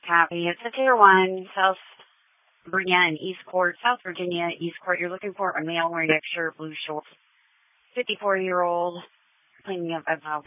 Copy. It's a tier 1, South Brienne, East Court, South Virginia, East Court. You're looking for a male wearing a shirt, blue shorts, 54-year-old, cleaning up a